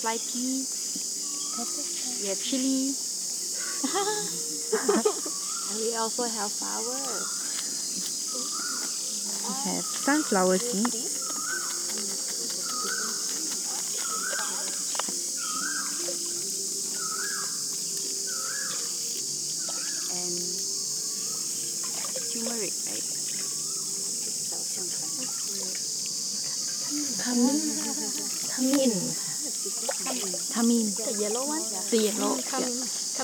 fly pea. We have chili. And we also have flower. We have sunflower seeds. And turmeric, right? 小香菜. Tamim. Tamim. The yellow one? The yellow. Yeah.